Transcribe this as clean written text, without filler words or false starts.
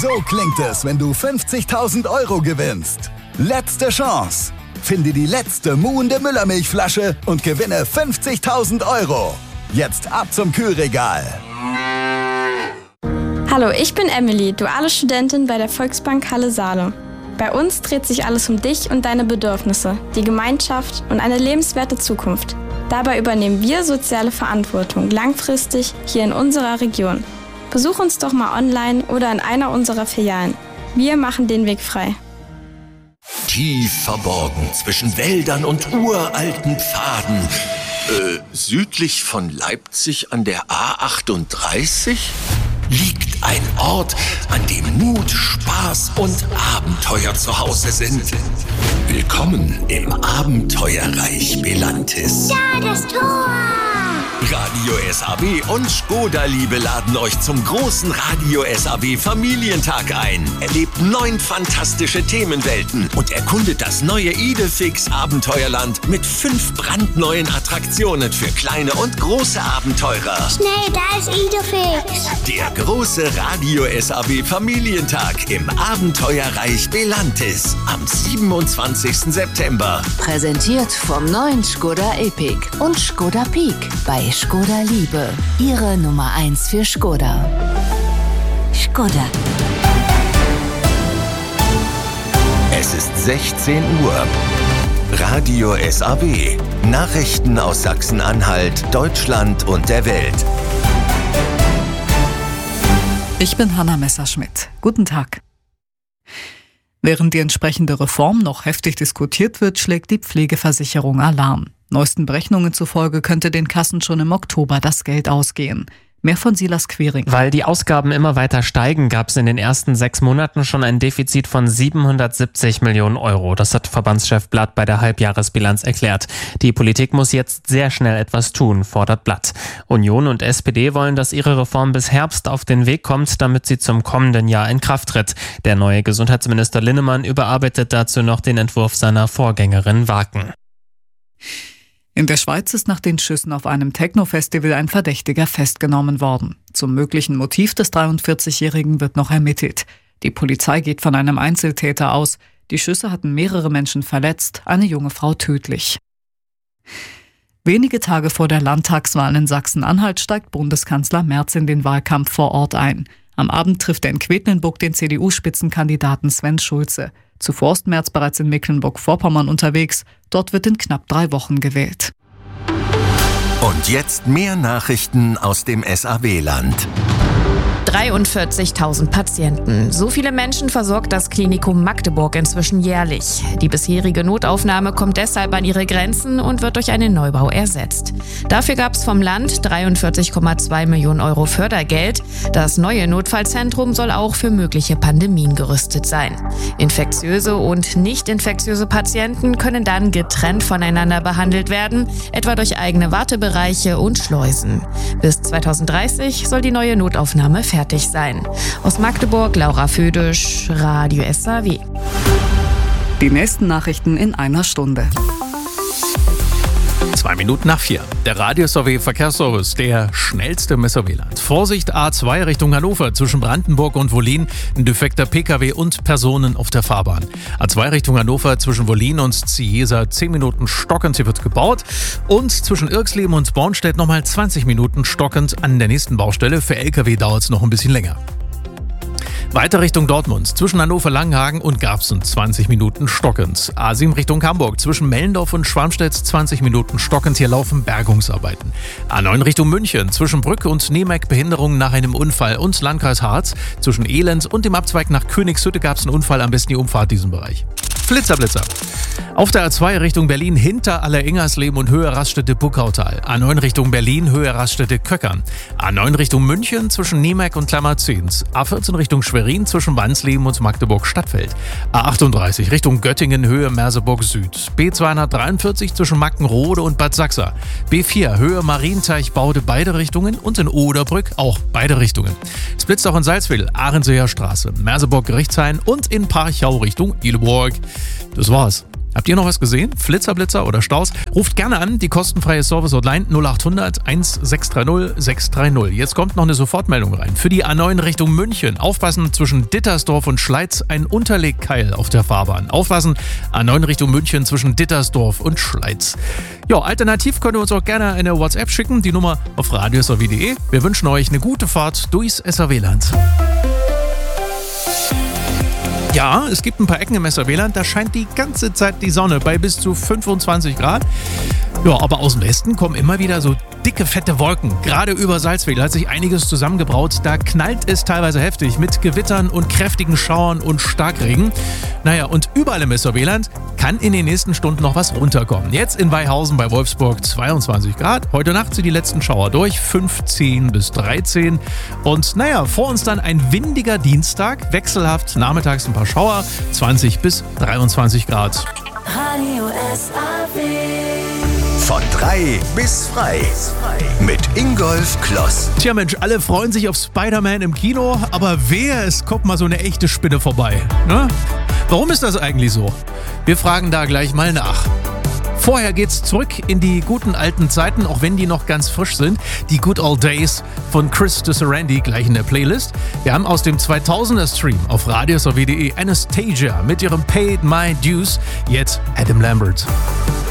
So klingt es, wenn du 50.000 € gewinnst. Letzte Chance. Finde die letzte muhende Müllermilchflasche und gewinne 50.000 €. Jetzt ab zum Kühlregal. Hallo, ich bin Emily, duale Studentin bei der Volksbank Halle Saale. Bei uns dreht sich alles um dich und deine Bedürfnisse, die Gemeinschaft und eine lebenswerte Zukunft. Dabei übernehmen wir soziale Verantwortung langfristig hier in unserer Region. Besuch uns doch mal online oder in einer unserer Filialen. Wir machen den Weg frei. Tief verborgen zwischen Wäldern und uralten Pfaden. Südlich von Leipzig an der A38 liegt ein Ort, an dem Mut, Spaß und Abenteuer zu Hause sind. Willkommen im Abenteuerreich Belantis. Da, das Tor! Radio SAW und Škoda Liebe laden euch zum großen Radio SAW Familientag ein. Erlebt 9 fantastische Themenwelten und erkundet das neue Idefix Abenteuerland mit 5 brandneuen Attraktionen für kleine und große Abenteurer. Schnell, da ist Idefix. Der große Radio SAW Familientag im Abenteuerreich Belantis am 27. September. Präsentiert vom neuen Škoda Epiq und Škoda Peak bei Škoda Liebe, Ihre Nummer 1 für Škoda. Škoda. Es ist 16 Uhr. Radio SAW. Nachrichten aus Sachsen-Anhalt, Deutschland und der Welt. Ich bin Hanna Messerschmidt. Guten Tag. Während die entsprechende Reform noch heftig diskutiert wird, schlägt die Pflegeversicherung Alarm. Neuesten Berechnungen zufolge könnte den Kassen schon im Oktober das Geld ausgehen. Mehr von Silas Quering. Weil die Ausgaben immer weiter steigen, gab es in den ersten 6 Monaten schon ein Defizit von 770 Millionen €. Das hat Verbandschef Blatt bei der Halbjahresbilanz erklärt. Die Politik muss jetzt sehr schnell etwas tun, fordert Blatt. Union und SPD wollen, dass ihre Reform bis Herbst auf den Weg kommt, damit sie zum kommenden Jahr in Kraft tritt. Der neue Gesundheitsminister Linnemann überarbeitet dazu noch den Entwurf seiner Vorgängerin Waken. In der Schweiz ist nach den Schüssen auf einem Techno-Festival ein Verdächtiger festgenommen worden. Zum möglichen Motiv des 43-Jährigen wird noch ermittelt. Die Polizei geht von einem Einzeltäter aus. Die Schüsse hatten mehrere Menschen verletzt, eine junge Frau tödlich. Wenige Tage vor der Landtagswahl in Sachsen-Anhalt steigt Bundeskanzler Merz in den Wahlkampf vor Ort ein. Am Abend trifft er in Quedlinburg den CDU-Spitzenkandidaten Sven Schulze. Zuvor ist Merz bereits in Mecklenburg-Vorpommern unterwegs. Dort wird in knapp 3 Wochen gewählt. Und jetzt mehr Nachrichten aus dem SAW-Land. 43.000 Patienten. So viele Menschen versorgt das Klinikum Magdeburg inzwischen jährlich. Die bisherige Notaufnahme kommt deshalb an ihre Grenzen und wird durch einen Neubau ersetzt. Dafür gab es vom Land 43,2 Millionen € Fördergeld. Das neue Notfallzentrum soll auch für mögliche Pandemien gerüstet sein. Infektiöse und nicht infektiöse Patienten können dann getrennt voneinander behandelt werden, etwa durch eigene Wartebereiche und Schleusen. Bis 2030 soll die neue Notaufnahme fertig sein. Aus Magdeburg, Laura Födisch, Radio SAW. Die nächsten Nachrichten in einer Stunde. 2 Minuten nach 4. Der Radio SAW Verkehrsservice, der schnellste im SAW-Land. Vorsicht, A2 Richtung Hannover zwischen Brandenburg und Wollin. Ein defekter Pkw und Personen auf der Fahrbahn. A2 Richtung Hannover zwischen Wollin und Ciesa 10 Minuten stockend, hier wird gebaut. Und zwischen Irxleben und Bornstedt nochmal 20 Minuten stockend an der nächsten Baustelle. Für Lkw dauert es noch ein bisschen länger. Weiter Richtung Dortmund, zwischen Hannover-Langenhagen und Garbsen 20 Minuten stockend. A7 Richtung Hamburg, zwischen Mellendorf und Schwarmstedt 20 Minuten stockend, hier laufen Bergungsarbeiten. A9 Richtung München, zwischen Brück und Nemeck Behinderungen nach einem Unfall und Landkreis Harz. Zwischen Elend und dem Abzweig nach Königshütte gab es einen Unfall, am besten die Umfahrt diesen Bereich. Blitzer. Auf der A2 Richtung Berlin hinter Alleringersleben und Höhe Raststätte Buckautal. A9 Richtung Berlin, Höhe Raststätte Köckern. A9 Richtung München zwischen Nemeck und Klammerzins. A14 Richtung Schwerin zwischen Wansleben und Magdeburg Stadtfeld. A38 Richtung Göttingen, Höhe Merseburg Süd. B243 zwischen Mackenrode und Bad Sachsa. B4 Höhe Marienteich Baude beide Richtungen und in Oderbrück auch beide Richtungen. Es blitzt auch in Salzwedel, Ahrenseer Straße, Merseburg Gerichtshain und in Parchau Richtung Ileburg. Das war's. Habt ihr noch was gesehen? Flitzer, Blitzer oder Staus? Ruft gerne an, die kostenfreie Service-Hotline 0800 1630 630. Jetzt kommt noch eine Sofortmeldung rein. Für die A9 Richtung München. Aufpassen, zwischen Dittersdorf und Schleiz ein Unterlegkeil auf der Fahrbahn. Aufpassen, A9 Richtung München zwischen Dittersdorf und Schleiz. Ja, alternativ könnt ihr uns auch gerne eine WhatsApp schicken, die Nummer auf radiosrw.de. Wir wünschen euch eine gute Fahrt durchs SRW-Land. Ja, es gibt ein paar Ecken im SRW-Land, da scheint die ganze Zeit die Sonne bei bis zu 25 Grad. Ja, aber aus dem Westen kommen immer wieder so dicke, fette Wolken. Gerade über Salzwedel hat sich einiges zusammengebraut. Da knallt es teilweise heftig mit Gewittern und kräftigen Schauern und Starkregen. Naja, und überall im SRW-Land kann in den nächsten Stunden noch was runterkommen. Jetzt in Weihausen bei Wolfsburg 22 Grad. Heute Nacht sind die letzten Schauer durch, 15 bis 13. Und naja, vor uns dann ein windiger Dienstag. Wechselhaft, nachmittags ein paar Schauer, 20 bis 23 Grad. Radio SAW. Von 3 bis frei. Mit Ingolf Kloss. Tja Mensch, alle freuen sich auf Spider-Man im Kino, aber wehe, es kommt mal so eine echte Spinne vorbei. Ne? Warum ist das eigentlich so? Wir fragen da gleich mal nach. Vorher geht's zurück in die guten alten Zeiten, auch wenn die noch ganz frisch sind. Die Good Old Days von Chris Sarandon gleich in der Playlist. Wir haben aus dem 2000er Stream auf radiosrw.de Anastasia mit ihrem Paid My Dues. Jetzt Adam Lambert.